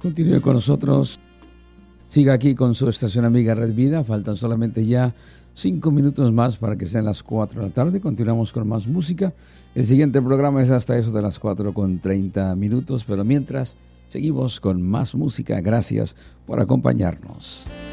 Continúe con nosotros. Siga aquí con su estación amiga Red Vida. Faltan solamente ya 5 minutos más para que sean las 4 de la tarde. Continuamos con más música. El siguiente programa es hasta eso de las 4:30, pero mientras seguimos con más música. Gracias por acompañarnos.